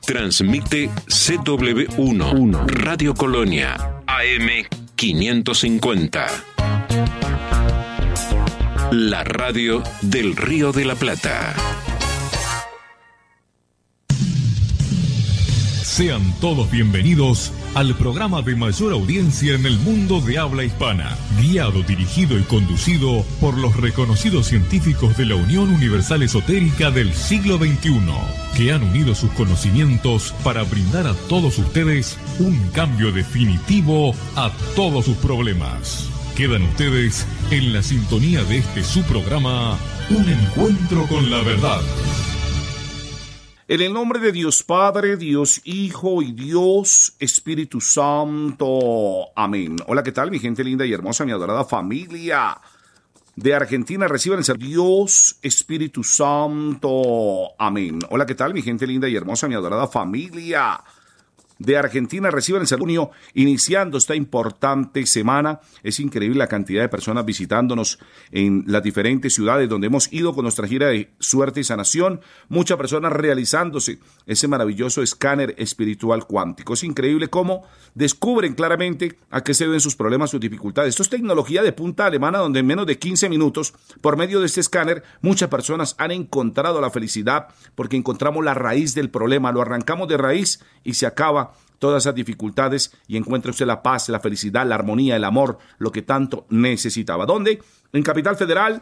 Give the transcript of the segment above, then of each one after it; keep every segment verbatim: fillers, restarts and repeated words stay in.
Transmite C W uno, Radio Colonia, A M quinientos cincuenta. La radio del Río de la Plata. Sean todos bienvenidos al programa de mayor audiencia en el mundo de habla hispana, guiado, dirigido y conducido por los reconocidos científicos de la Unión Universal Esotérica del siglo veintiuno, que han unido sus conocimientos para brindar a todos ustedes un cambio definitivo a todos sus problemas. Quedan ustedes en la sintonía de este su programa, Un Encuentro con la Verdad. En el nombre de Dios Padre, Dios Hijo y Dios Espíritu Santo. Amén. Hola, ¿qué tal, mi gente linda y hermosa, mi adorada familia de Argentina? Reciban el saludo. Dios Espíritu Santo. Amén. Hola, ¿qué tal, mi gente linda y hermosa, mi adorada familia de Argentina? Reciban el saludo iniciando esta importante semana. Es increíble la cantidad de personas visitándonos en las diferentes ciudades donde hemos ido con nuestra gira de suerte y sanación. Muchas personas realizándose ese maravilloso escáner espiritual cuántico. Es increíble cómo descubren claramente a qué se deben sus problemas, sus dificultades. Esto es tecnología de punta alemana, donde en menos de quince minutos, por medio de este escáner, muchas personas han encontrado la felicidad porque encontramos la raíz del problema, lo arrancamos de raíz y se acaba todas esas dificultades y encuentra usted la paz, la felicidad, la armonía, el amor, lo que tanto necesitaba. ¿Dónde? En Capital Federal,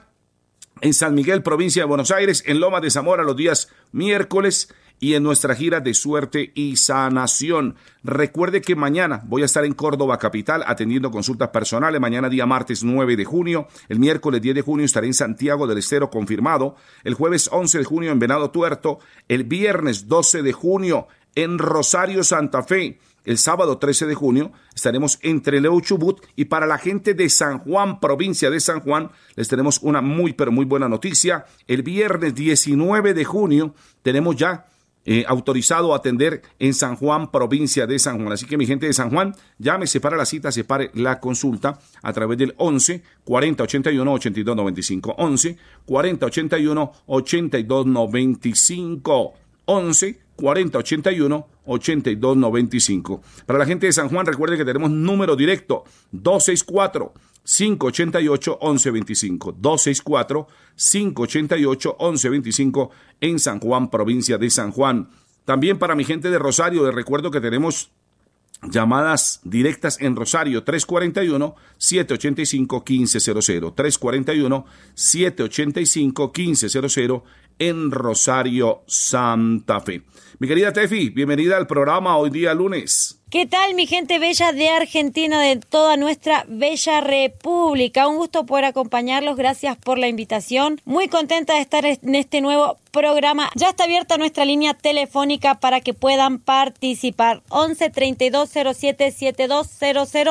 en San Miguel, provincia de Buenos Aires, en Lomas de Zamora los días miércoles y en nuestra gira de suerte y sanación. Recuerde que mañana voy a estar en Córdoba capital atendiendo consultas personales. Mañana día martes nueve de junio, el miércoles diez de junio estaré en Santiago del Estero confirmado, el jueves once de junio en Venado Tuerto, el viernes doce de junio en Rosario, Santa Fe. El sábado trece de junio estaremos en Trelew, Chubut, y para la gente de San Juan, provincia de San Juan, les tenemos una muy pero muy buena noticia. El viernes diecinueve de junio tenemos ya eh, autorizado a atender en San Juan, provincia de San Juan. Así que mi gente de San Juan, llame, separa la cita, separe la consulta a través del once cuarenta ochenta y uno ochenta y dos noventa y cinco. once cuarenta ochenta y uno ochenta y dos noventa y cinco. once cuarenta ochenta y uno ochenta y dos noventa y cinco. Para la gente de San Juan, recuerde que tenemos número directo dos seis cuatro, cinco ocho ocho, once veinticinco. dos seis cuatro, cinco ocho ocho, once veinticinco en San Juan, provincia de San Juan. También para mi gente de Rosario, les recuerdo que tenemos llamadas directas en Rosario, tres cuatro uno, siete ocho cinco, uno cinco cero cero. tres cuatro uno, siete ocho cinco, uno cinco cero cero en Rosario, Santa Fe. Mi querida Tefi, bienvenida al programa hoy día lunes. ¿Qué tal, mi gente bella de Argentina, de toda nuestra bella república? Un gusto poder acompañarlos, gracias por la invitación. Muy contenta de estar en este nuevo programa. Ya está abierta nuestra línea telefónica para que puedan participar. once treinta y dos cero siete setenta y dos cero cero.